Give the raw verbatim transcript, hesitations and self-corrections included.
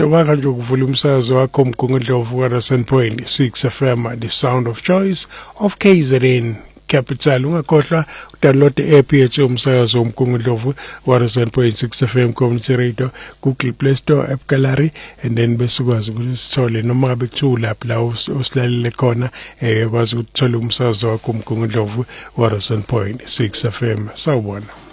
into wakanje ukuvula umsakazo wakho Mgungundlovu one seven point six F M, the sound of choice of K Z N Capital. Ungakhohlwa download the app yethu umsakazo Mgungundlovu one seven point six F M community radio, Google Play Store, App Gallery, and then besukwazi ukuthi sithole noma ngabe kuthula lapha la usilalele khona eh kwazi ukuthola umsakazo wakho Mgungundlovu one seven point six F M. Sawubona.